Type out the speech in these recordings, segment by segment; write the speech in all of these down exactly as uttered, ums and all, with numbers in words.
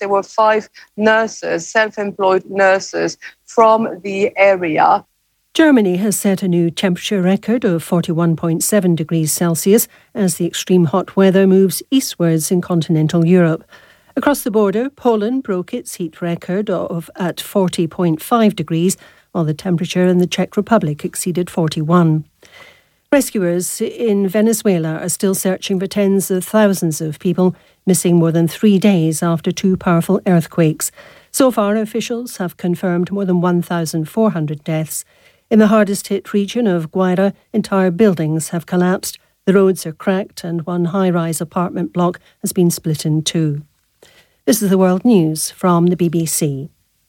there were five nurses, self-employed nurses from the area. Germany has set a new temperature record of forty-one point seven degrees Celsius as the extreme hot weather moves eastwards in continental Europe. Across the border, Poland broke its heat record of at forty point five degrees, while the temperature in the Czech Republic exceeded forty-one. Rescuers in Venezuela are still searching for tens of thousands of people missing more than three days after two powerful earthquakes. So far, officials have confirmed more than one thousand four hundred deaths. In the hardest-hit region of Guaira, entire buildings have collapsed, the roads are cracked and one high-rise apartment block has been split in two. This is the World News from the B B C.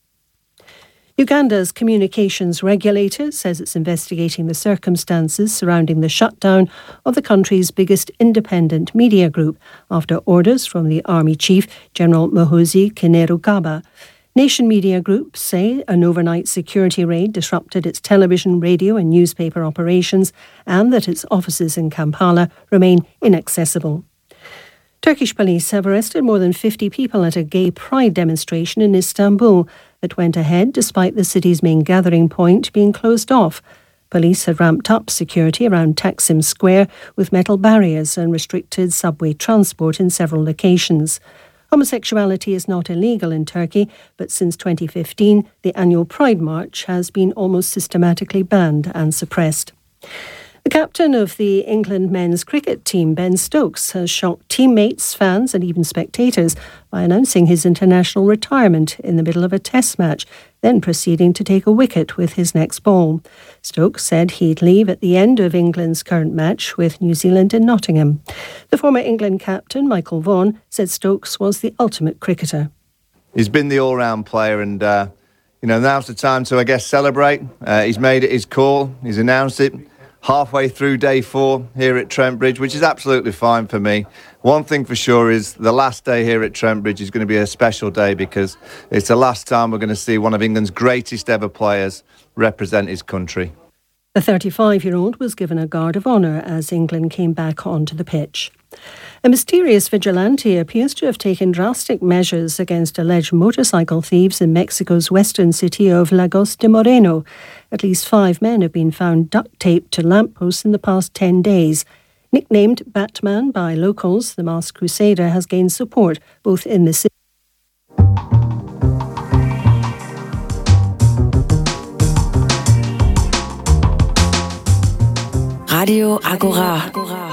Uganda's communications regulator says it's investigating the circumstances surrounding the shutdown of the country's biggest independent media group after orders from the army chief, General Muhoozi Kainerugaba. Nation media groups say an overnight security raid disrupted its television, radio and newspaper operations and that its offices in Kampala remain inaccessible. Turkish police have arrested more than fifty people at a gay pride demonstration in Istanbul that went ahead despite the city's main gathering point being closed off. Police had ramped up security around Taksim Square with metal barriers and restricted subway transport in several locations. Homosexuality is not illegal in Turkey, but since twenty fifteen, the annual Pride March has been almost systematically banned and suppressed. The captain of the England men's cricket team, Ben Stokes, has shocked teammates, fans and even spectators by announcing his international retirement in the middle of a test match, then proceeding to take a wicket with his next ball. Stokes said he'd leave at the end of England's current match with New Zealand in Nottingham. The former England captain, Michael Vaughan, said Stokes was the ultimate cricketer. He's been the all-round player and, uh, you know, now's the time to, I guess, celebrate. Uh, he's made it his call. He's announced it. Halfway through day four here at Trent Bridge, which is absolutely fine for me. One thing for sure is the last day here at Trent Bridge is going to be a special day because it's the last time we're going to see one of England's greatest ever players represent his country. The thirty-five-year-old was given a guard of honour as England came back onto the pitch. A mysterious vigilante appears to have taken drastic measures against alleged motorcycle thieves in Mexico's western city of Lagos de Moreno. At least five men have been found duct-taped to lampposts in the past ten days. Nicknamed Batman by locals, the masked crusader has gained support both in the city. Radio Agora.